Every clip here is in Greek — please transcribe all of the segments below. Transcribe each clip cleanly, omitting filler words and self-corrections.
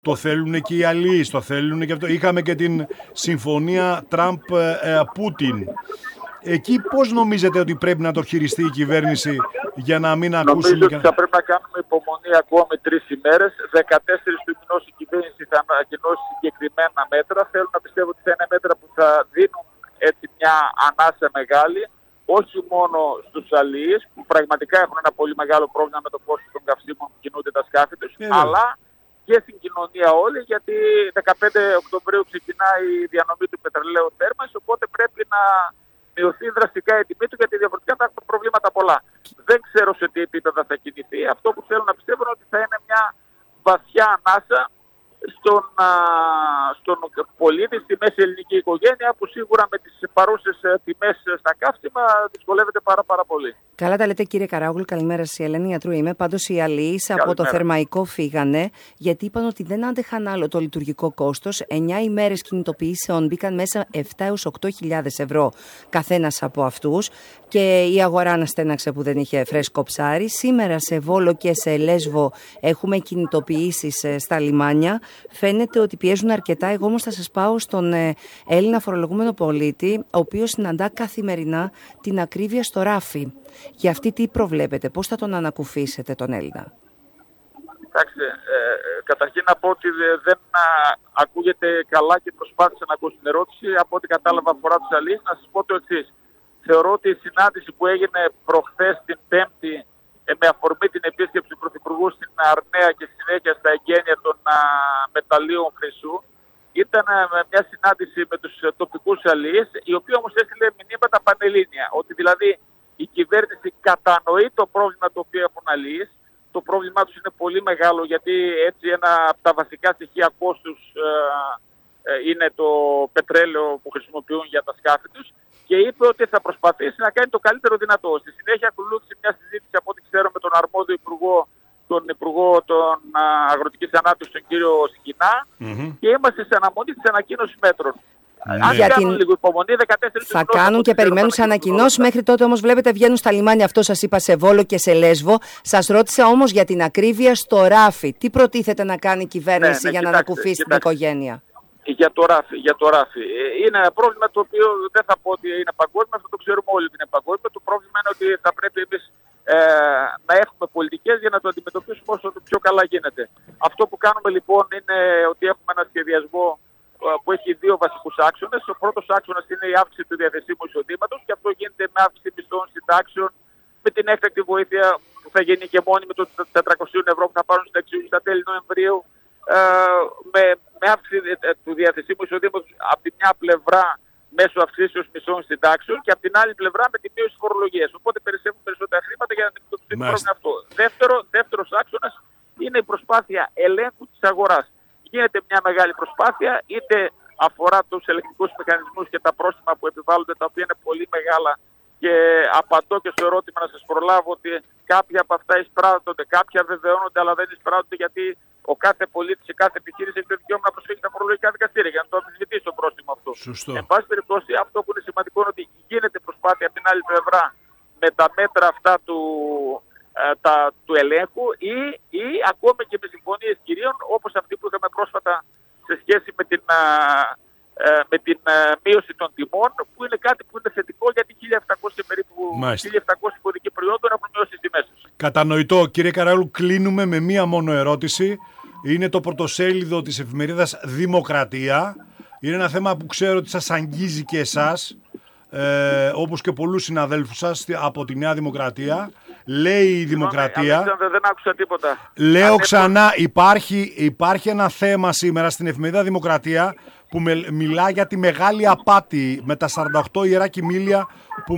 Το θέλουν και οι αλλοίς, το θέλουν και αυτό. Είχαμε και την συμφωνία Τραμπ-Πούτιν. Εκεί πώς νομίζετε ότι πρέπει να το χειριστεί η κυβέρνηση για να μην ακούσουμε... Νομίζω ότι θα πρέπει να κάνουμε υπομονή ακόμη 3 ημέρες. 14 του μηνός η κυβέρνηση θα ανακοινώσει συγκεκριμένα μέτρα. Θέλω να πιστεύω ότι θα είναι μέτρα που θα δίνουν έτσι μια ανάσα μεγάλη, όχι μόνο στους αλλοίς που πραγματικά έχουν ένα πολύ μεγάλο πρόβλημα με το κόστος των καυσίμων που κινούνται τα σκάφη τους, αλλά και στην κοινωνία όλη, γιατί 15 Οκτωβρίου ξεκινάει η διανομή του πετρελαίου θέρμανσης, οπότε πρέπει να μειωθεί δραστικά η τιμή του, γιατί διαφορετικά θα έχουν προβλήματα πολλά. Δεν ξέρω σε τι επίπεδα θα κινηθεί. Αυτό που θέλω να πιστεύω είναι ότι θα είναι μια βαθιά ανάσα στον πολίτη, στη μέση ελληνική οικογένεια, που σίγουρα με τις παρούσες τιμές στα καύσιμα δυσκολεύεται πάρα πολύ. Καλά τα λέτε, κύριε Καράγουλου. Καλημέρα σας, η Ελένη Ιατρού είμαι. Πάντως οι αλλοίς από το Θερμαϊκό φύγανε, γιατί είπαν ότι δεν άντεχαν άλλο το λειτουργικό κόστος. 9 ημέρες κινητοποιήσεων μπήκαν μέσα 7 έως 8.000 ευρώ καθένας από αυτούς, και η αγορά αναστέναξε που δεν είχε φρέσκο ψάρι. Σήμερα σε Βόλο και σε Λέσβο έχουμε κινητοποιήσεις στα λιμάνια. Φαίνεται ότι πιέζουν αρκετά. Εγώ όμως θα σας πάω στον Έλληνα φορολογούμενο πολίτη, ο οποίος συναντά καθημερινά την ακρίβεια στο ράφι. Για αυτή τι προβλέπετε, πώς θα τον ανακουφίσετε τον Έλληνα? Κοιτάξτε, καταρχήν να πω ότι δεν ακούγεται καλά και προσπάθησα να ακούσω την ερώτηση. Από ό,τι κατάλαβα αφορά τους αλλοίς, να σας πω το εξής. Θεωρώ ότι η συνάντηση που έγινε προχθές την Πέμπτη με αφορμή την επίσκεψη του Πρωθυπουργού στην Αρναία και συνέχεια στα εγγένεια των μεταλλίων χρυσού ήταν μια συνάντηση με τους τοπικούς αλλοίς, η οποία όμως έστειλε μηνύματα πανελλήνια. Ότι δηλαδή η κυβέρνηση κατανοεί το πρόβλημα το οποίο έχουν αλλοίς. Το πρόβλημά τους είναι πολύ μεγάλο, γιατί έτσι ένα από τα βασικά στοιχεία κόστους είναι το πετρέλαιο που χρησιμοποιούν για τα σκάφη τους, και είπε ότι θα προσπαθήσει να κάνει το καλύτερο δυνατό. Στη συνέχεια ακολούθησε μια συζήτηση, από ό,τι ξέρω, με τον αρμόδιο υπουργό, τον Υπουργό των Αγροτικής Ανάπτυξης, τον κύριο Σκινά, και είμαστε σε αναμονή της ανακοίνωσης μέτρων. Αν κάνουν λίγο υπομονή, 14 θα κάνουν και περιμένουν σε ανακοινώσεις. Μέχρι τότε όμως βλέπετε βγαίνουν στα λιμάνια, αυτό σας είπα, σε Βόλο και σε Λέσβο. Σας ρώτησα όμως για την ακρίβεια στο ράφι. Τι προτίθεται να κάνει η κυβέρνηση για να ανακουφίσει την οικογένεια? Για το ράφι. Είναι ένα πρόβλημα το οποίο δεν θα πω ότι είναι παγκόσμιο, αυτό το ξέρουμε όλοι ότι είναι παγκόσμιο. Το πρόβλημα είναι ότι θα πρέπει εμείς να έχουμε πολιτικές για να το αντιμετωπίσουμε όσο το πιο καλά γίνεται. Αυτό που κάνουμε λοιπόν είναι ότι έχουμε ένα σχεδιασμό που έχει 2 βασικούς άξονες. Ο πρώτος άξονας είναι η αύξηση του διαθεσίμου εισοδήματος, και αυτό γίνεται με αύξηση μισθών, συντάξεων, με την έκτακτη βοήθεια που θα γίνει και μόνιμη των 400 ευρώ που θα πάρουν συνταξιούχοι στα τέλη Νοεμβρίου, με αύξηση του διαθεσίμου εισοδήματος από τη μια πλευρά μέσω αυξήσεως μισθών συντάξεων, και από την άλλη πλευρά με τη μείωση της φορολογίας. Οπότε περισσεύουν περισσότερα χρήματα για να αντιμετωπιστεί το πρόβλημα αυτό. Δεύτερος άξονας είναι η προσπάθεια ελέγχου της αγοράς. Γίνεται μια μεγάλη προσπάθεια, είτε αφορά τους ελεγκτικούς μηχανισμούς και τα πρόστιμα που επιβάλλονται, τα οποία είναι πολύ μεγάλα, και απαντώ και στο ερώτημα να σας προλάβω ότι κάποια από αυτά εισπράττονται, κάποια βεβαιώνονται, αλλά δεν εισπράττονται, γιατί ο κάθε πολίτης και κάθε επιχείρηση έχει το δικαίωμα να προσφύγει στα φορολογικά δικαστήρια για να το αμφισβητήσει το πρόστιμο αυτό. Σωστό. Εν πάση περιπτώσει, αυτό που είναι σημαντικό είναι ότι γίνεται προσπάθεια από την άλλη πλευρά με τα μέτρα αυτά του ελέγχου, ή ακόμη και με συμφωνίες κυρίων, όπως αυτή που είχαμε πρόσφατα σε σχέση με την μείωση των τιμών, που είναι κάτι που είναι θετικό, γιατί 1.700 περίπου 1.700 υποδικοί προϊόντων έχουν μειώσει τις τιμές. Κατανοητό. Κύριε Καράγουλου, κλείνουμε με μία μόνο ερώτηση. Είναι το πρωτοσέλιδο της εφημερίδας Δημοκρατία. Είναι ένα θέμα που ξέρω ότι σας αγγίζει και εσάς, όπως και πολλούς συναδέλφους σας από τη Νέα Δημοκρατία. Λέει η Δημοκρατία. Δεν άκουσα τίποτα. Λέω ξανά, υπάρχει ένα θέμα σήμερα στην εφημερίδα Δημοκρατία που μιλά για τη μεγάλη απάτη με τα 48 ιερά κοιμήλια που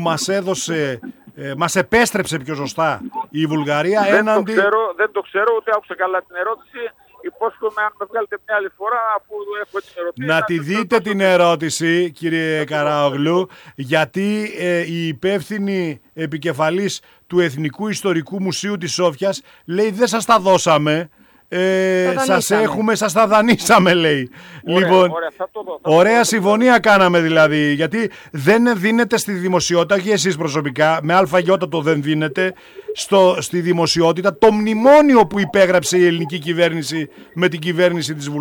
μας επέστρεψε πιο σωστά η Βουλγαρία έναντι... Δεν το ξέρω, ούτε άκουσα καλά την ερώτηση. Υπόσχομαι, αν με βγάλετε μια άλλη φορά, αφού έχω την ερώτηση... Να τη δείτε την ερώτηση, κύριε Καράγουλου, γιατί η υπεύθυνη επικεφαλής του Εθνικού Ιστορικού Μουσείου της Σόφιας λέει δεν σας τα δώσαμε, σας τα δανείσαμε, λέει. Ωραία, Λοιπόν, ωραία, ωραία συμφωνία κάναμε δηλαδή, γιατί δεν δίνεται στη δημοσιότητα, και εσείς προσωπικά, με αλφαγιώτατο δεν δίνεται στη δημοσιότητα το μνημόνιο που υπέγραψε η ελληνική κυβέρνηση με την κυβέρνηση της Βουλγαρίας.